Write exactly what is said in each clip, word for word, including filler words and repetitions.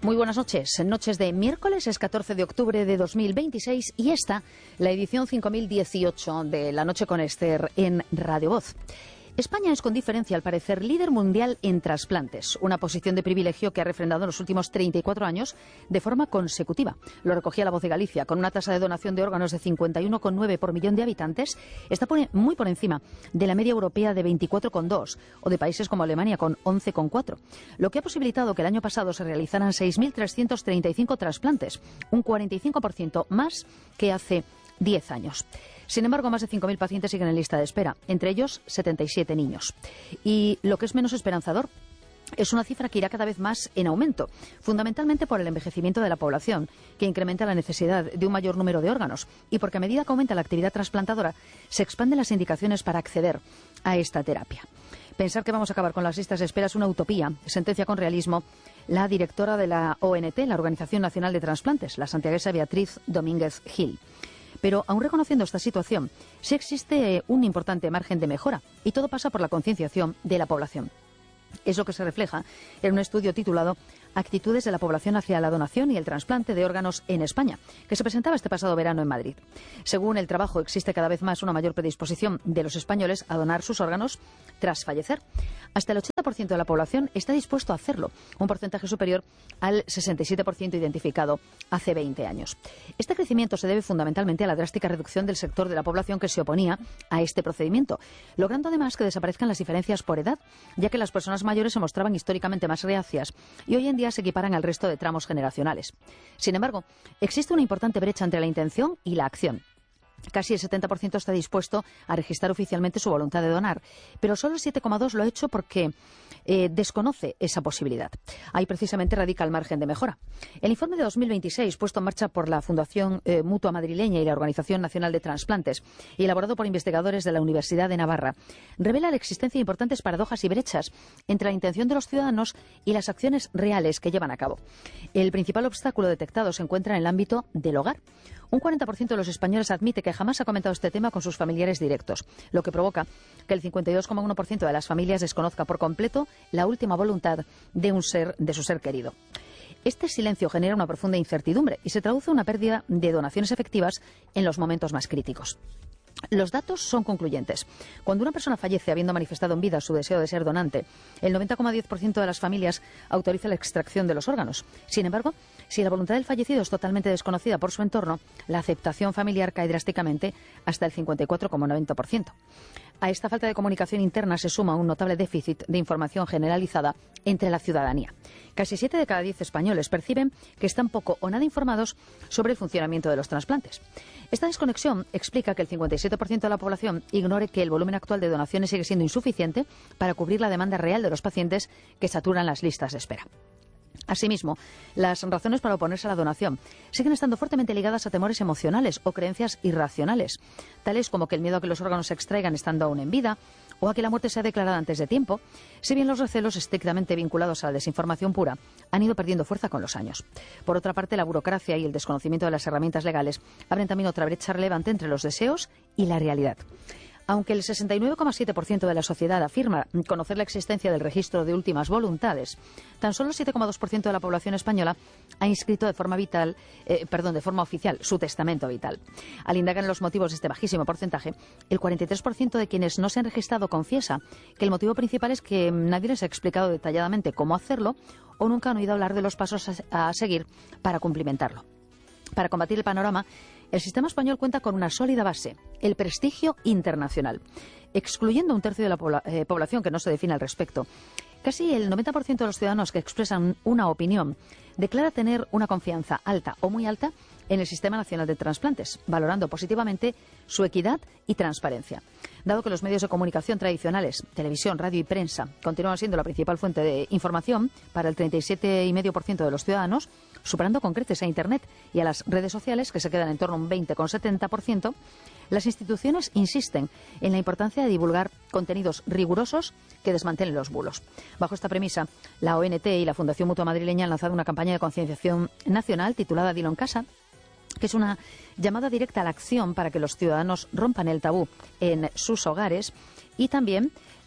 Muy buenas noches. Noches de miércoles, es catorce de octubre de dos mil veintiséis y esta, la edición cinco mil dieciocho de La Noche con Esther en Radio Voz. España es con diferencia, al parecer, líder mundial en trasplantes, una posición de privilegio que ha refrendado en los últimos treinta y cuatro años de forma consecutiva. Lo recogía La Voz de Galicia, con una tasa de donación de órganos de cincuenta y uno coma nueve por millón de habitantes, está muy por encima de la media europea de veinticuatro coma dos o de países como Alemania con once coma cuatro, lo que ha posibilitado que el año pasado se realizaran seis mil trescientos treinta y cinco trasplantes, un cuarenta y cinco por ciento más que hace diez años. Sin embargo, más de cinco mil pacientes siguen en lista de espera, entre ellos setenta y siete niños. Y lo que es menos esperanzador es una cifra que irá cada vez más en aumento, fundamentalmente por el envejecimiento de la población, que incrementa la necesidad de un mayor número de órganos y porque a medida que aumenta la actividad trasplantadora, se expanden las indicaciones para acceder a esta terapia. Pensar que vamos a acabar con las listas de espera es una utopía, sentencia con realismo la directora de la O N T, la Organización Nacional de Transplantes, la santiaguesa Beatriz Domínguez Gil. Pero, aun reconociendo esta situación, sí existe un importante margen de mejora y todo pasa por la concienciación de la población. Es lo que se refleja en un estudio titulado Actitudes de la población hacia la donación y el trasplante de órganos en España, que se presentaba este pasado verano en Madrid. Según el trabajo, existe cada vez más una mayor predisposición de los españoles a donar sus órganos tras fallecer. Hasta el ochenta por ciento de la población está dispuesto a hacerlo, un porcentaje superior al sesenta y siete por ciento identificado hace veinte años. Este crecimiento se debe fundamentalmente a la drástica reducción del sector de la población que se oponía a este procedimiento, logrando además que desaparezcan las diferencias por edad, ya que las personas mayores se mostraban históricamente más reacias y hoy en día se equiparan al resto de tramos generacionales. Sin embargo, existe una importante brecha entre la intención y la acción. Casi el setenta por ciento está dispuesto a registrar oficialmente su voluntad de donar, pero solo el siete coma dos por ciento lo ha hecho porque eh, desconoce esa posibilidad. Ahí precisamente radica el margen de mejora. El informe de dos mil veintiséis, puesto en marcha por la Fundación eh, Mutua Madrileña y la Organización Nacional de Transplantes, y elaborado por investigadores de la Universidad de Navarra, revela la existencia de importantes paradojas y brechas entre la intención de los ciudadanos y las acciones reales que llevan a cabo. El principal obstáculo detectado se encuentra en el ámbito del hogar. Un cuarenta por ciento de los españoles admite que jamás ha comentado este tema con sus familiares directos, lo que provoca que el cincuenta y dos coma uno por ciento de las familias desconozca por completo la última voluntad de un ser, de su ser querido. Este silencio genera una profunda incertidumbre y se traduce en una pérdida de donaciones efectivas en los momentos más críticos. Los datos son concluyentes. Cuando una persona fallece habiendo manifestado en vida su deseo de ser donante, el noventa coma diez por ciento de las familias autoriza la extracción de los órganos. Sin embargo, si la voluntad del fallecido es totalmente desconocida por su entorno, la aceptación familiar cae drásticamente hasta el cincuenta y cuatro coma noventa por ciento. A esta falta de comunicación interna se suma un notable déficit de información generalizada entre la ciudadanía. Casi siete de cada diez españoles perciben que están poco o nada informados sobre el funcionamiento de los trasplantes. Esta desconexión explica que el cincuenta y siete por ciento de la población ignore que el volumen actual de donaciones sigue siendo insuficiente para cubrir la demanda real de los pacientes que saturan las listas de espera. Asimismo, las razones para oponerse a la donación siguen estando fuertemente ligadas a temores emocionales o creencias irracionales, tales como que el miedo a que los órganos se extraigan estando aún en vida o a que la muerte sea declarada antes de tiempo, si bien los recelos estrictamente vinculados a la desinformación pura han ido perdiendo fuerza con los años. Por otra parte, la burocracia y el desconocimiento de las herramientas legales abren también otra brecha relevante entre los deseos y la realidad. Aunque el sesenta y nueve coma siete por ciento de la sociedad afirma conocer la existencia del registro de últimas voluntades, tan solo el siete coma dos por ciento de la población española ha inscrito de forma vital, eh, perdón, de forma oficial su testamento vital. Al indagar en los motivos de este bajísimo porcentaje, el cuarenta y tres por ciento de quienes no se han registrado confiesa que el motivo principal es que nadie les ha explicado detalladamente cómo hacerlo o nunca han oído hablar de los pasos a, a seguir para cumplimentarlo. Para combatir el panorama, el sistema español cuenta con una sólida base, el prestigio internacional. Excluyendo un tercio de la pobla- eh, población que no se define al respecto, casi el noventa por ciento de los ciudadanos que expresan una opinión declara tener una confianza alta o muy alta en el Sistema Nacional de Transplantes, valorando positivamente su equidad y transparencia. Dado que los medios de comunicación tradicionales, televisión, radio y prensa, continúan siendo la principal fuente de información para el treinta y siete coma cinco por ciento de los ciudadanos, superando con creces a Internet y a las redes sociales, que se quedan en torno a un veinte coma setenta por ciento, las instituciones insisten en la importancia de divulgar contenidos rigurosos que desmantelen los bulos. Bajo esta premisa, la O N T y la Fundación Mutua Madrileña han lanzado una campaña de concienciación nacional titulada Dilo en casa, que es una llamada directa a la acción para que los ciudadanos rompan el tabú en sus hogares y también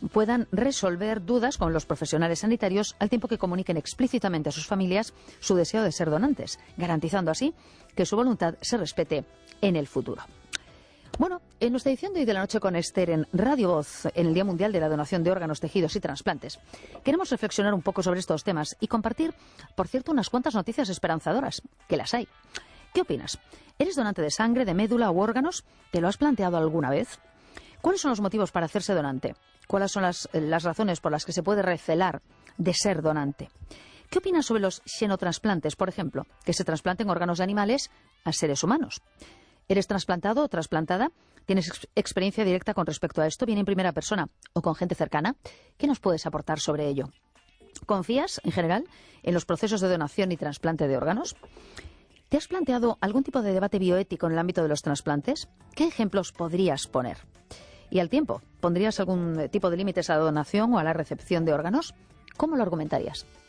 puedan resolver dudas con los profesionales sanitarios al tiempo que comuniquen explícitamente a sus familias su deseo de ser donantes, garantizando así que su voluntad se respete en el futuro. Bueno, en nuestra edición de hoy de la noche con Esther en Radio Voz, en el Día Mundial de la Donación de Órganos, Tejidos y Trasplantes, queremos reflexionar un poco sobre estos temas y compartir, por cierto, unas cuantas noticias esperanzadoras, que las hay. ¿Qué opinas? ¿Eres donante de sangre, de médula u órganos? ¿Te lo has planteado alguna vez? ¿Cuáles son los motivos para hacerse donante? ¿Cuáles son las, las razones por las que se puede recelar de ser donante? ¿Qué opinas sobre los xenotransplantes, por ejemplo, que se trasplanten órganos de animales a seres humanos? ¿Eres trasplantado o trasplantada? ¿Tienes ex experiencia directa con respecto a esto? ¿Viene en primera persona o con gente cercana? ¿Qué nos puedes aportar sobre ello? ¿Confías, en general, en los procesos de donación y trasplante de órganos? ¿Te has planteado algún tipo de debate bioético en el ámbito de los trasplantes? ¿Qué ejemplos podrías poner? Y al tiempo, ¿pondrías algún tipo de límites a la donación o a la recepción de órganos? ¿Cómo lo argumentarías?